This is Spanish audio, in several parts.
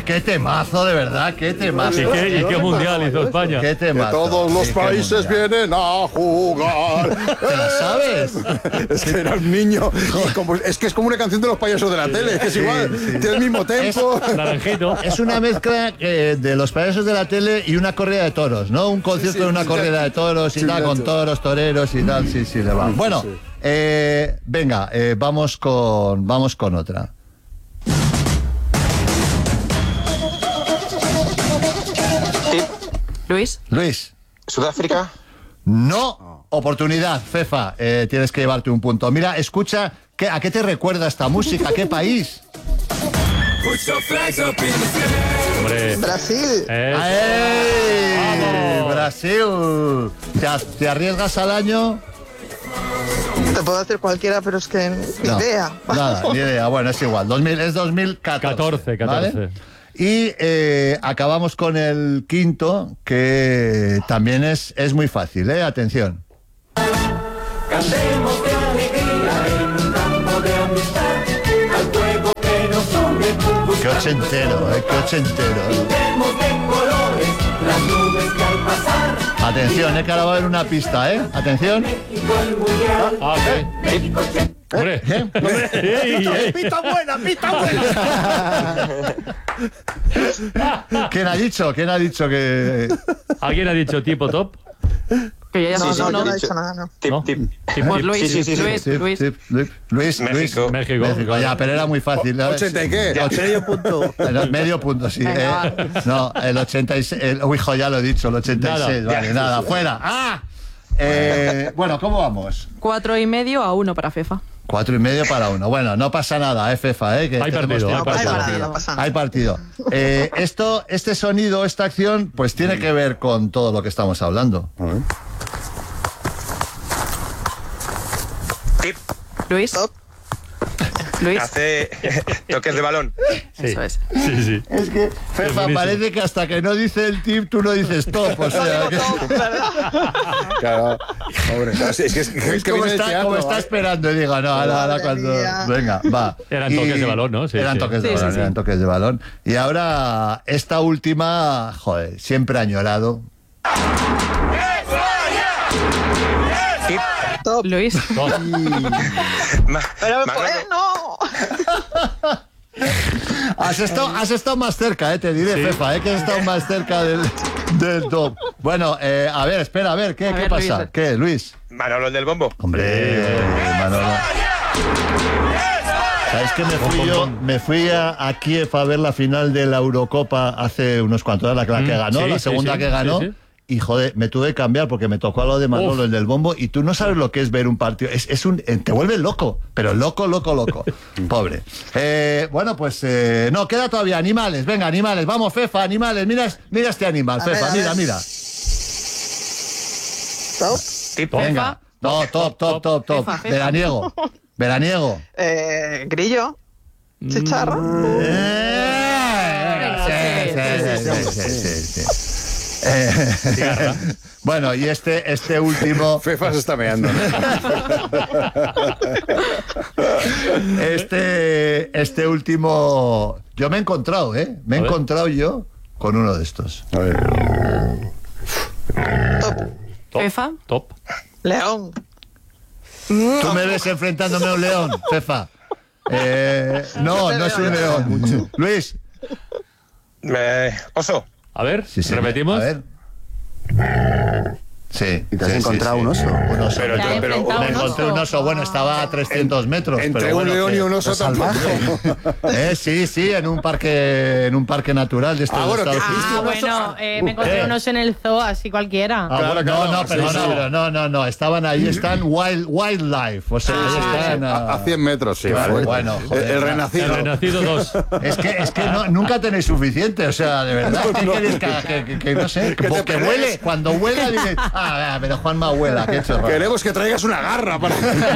Qué temazo, de verdad, qué temazo. ¿Y qué mundial hizo España? Qué temazo. Que todos los países vienen a jugar. ¿Te lo sabes? Es que era un niño. Es que es como una canción de los payasos de la tele. Es que es igual. Tiene el mismo tempo. Naranjito. Es una mezcla de los payasos de la tele y una corrida de toros, ¿no? Un concierto de una corrida de toros y tal, con toros, toreros y tal. Sí, le va. Bueno, venga, vamos con otra. Luis. ¿Sudáfrica? No. Oportunidad, Fefa. Tienes que llevarte un punto. Mira, escucha, ¿a qué te recuerda esta música? ¿A qué país? Hombre. Brasil. ¡Ey! Brasil. ¿Te arriesgas al año? Te puedo hacer cualquiera, pero es que ni idea. Nada, ni idea. Bueno, es igual. Es 2014. 14. ¿Vale? Y acabamos con el quinto, que también es muy fácil, ¿eh? Atención. Cantemos de alegría en un campo de amistad, al fuego que nos une. Qué ochentero, qué ochentero. Pintemos de colores las nubes que al pasar. Atención, que ahora va a haber una pista, ¿eh? Atención. México el mundial. México Hombre. ¡Pita buena! ¿Quién ha dicho que...? ¿Alguien ha dicho tipo top? Que ya Sí, no he ha dicho. dicho nada, no. Tip. Pues Luis, Sí. Luis. México. Ya, pero era muy fácil. ¿no? ¿80 y qué? Medio punto. Medio punto, sí. Venga, No, el 86... Uy, jo, ya lo he dicho, el 86. Nada, fuera. ¡Ah! Bueno, ¿cómo vamos? 4,5-1 para Fefa. 4,5 para 1. Bueno, no pasa nada, Fefa, que Hay partido, tiempo. Hay partido. Este sonido, esta acción, pues tiene que ver con todo lo que estamos hablando. Tip. Luis. Luis. Hace toques de balón. Eso es. Sí. Es que, Fefa, parece que hasta que no dice el tip, tú no dices top. O sea, Claro. Pobre. Es que como viene el teatro, está ¿vale? esperando y digo, no, ahora cuando... Venga, va. Eran toques de balón, ¿no? Sí, eran sí. toques de balón, eran toques de balón. Y ahora, esta última, joder, siempre añorado. Tip. Luis. Pero Manolo. no. Has estado más cerca, te diré, Fefa, que has estado más cerca del top. Bueno, a ver, espera, ¿qué pasa? Luis. ¿Qué, Luis? Manolo, el del bombo. Hombre, Manolo. ¿Sabes que me fui a Kiev a ver la final de la Eurocopa hace unos cuantos años, la que ganó, la segunda que ganó? Sí. Y joder, me tuve que cambiar porque me tocó a lo de Manolo, el del bombo, y tú no sabes lo que es ver un partido. Te vuelve loco, pero loco. Pobre. Bueno, pues no, queda todavía animales. Venga, animales, vamos, Fefa, animales. Mira este animal, Fefa, mira. Top. Tip. Venga. No, top. Fefa. Veraniego. Grillo. Chicharra. Sí. Bueno, y este último... Fefa se está meando. Este último... Yo me he encontrado, Me he encontrado yo con uno de estos. A ver. Fefa. Top. León. ¿Tú me ves enfrentándome a un león, Fefa? No es un león. Luis. Oso. A ver, Sí, repetimos. A ver. Sí. ¿Y te has encontrado un oso? Un oso. Pero Te ha enfrentado Me un encontré oso. un oso, bueno, estaba a 300 metros. Entre pero un bueno, león y un oso salvaje. Sí, en un parque natural de estos de Estados Unidos. Bueno, me encontré un oso en el zoo, así cualquiera. No, estaban ahí, están wildlife, o sea, ahí están A 100 metros, sí. Vale, bueno, joder, el renacido. El renacido 2. Es que nunca tenéis suficiente, o sea, de verdad, ¿qué queréis que no sé, que huele, cuando huela dices, pero Juanma huela, qué chorro. Queremos que traigas una garra para...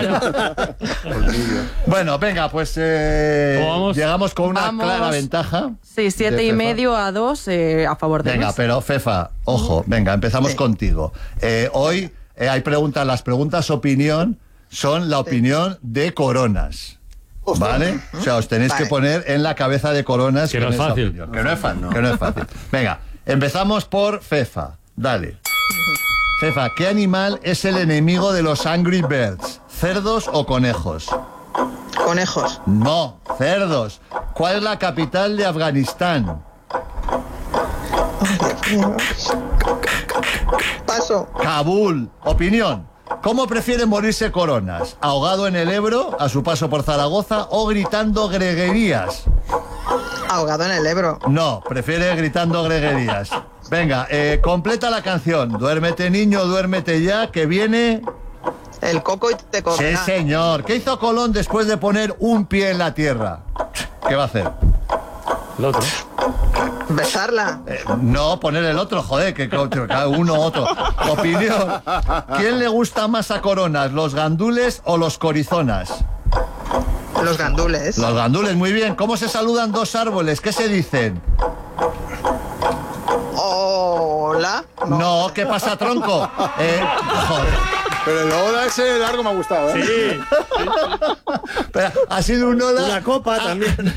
Bueno, venga, pues llegamos con una clara ventaja. Sí, 7,5-2 a favor de Venga, Luis. pero Fefa, ojo, venga, empezamos contigo. Hoy hay preguntas, las preguntas opinión son la opinión de Coronas. ¿Vale? O sea, os tenéis que poner en la cabeza de Coronas. Que no con es esa fácil. opinión. Que no es fácil. Que no es fácil. Venga, empezamos por Fefa. Dale. Fefa, ¿qué animal es el enemigo de los Angry Birds? ¿Cerdos o conejos? Conejos. No, cerdos. ¿Cuál es la capital de Afganistán? Paso. Kabul. Opinión. ¿Cómo prefiere morirse Coronas? ¿Ahogado en el Ebro, a su paso por Zaragoza, o gritando greguerías? Ahogado en el Ebro. No, prefiere gritando greguerías. Venga, completa la canción. Duérmete, niño, duérmete ya, que viene... El coco y te Sí, comerá. señor. ¿Qué hizo Colón después de poner un pie en la tierra? ¿Qué va a hacer? El otro. Besarla. No, poner el otro, joder, que cada uno otro. Opinión. ¿Quién le gusta más a Coronas, los gandules o los corizonas? Los gandules. Los gandules, muy bien. ¿Cómo se saludan dos árboles? ¿Qué se dicen? Hola. No, ¿qué pasa, tronco? Joder. Pero el hola ese largo me ha gustado, ¿eh? Sí. Pero ha sido un hola. Una copa también.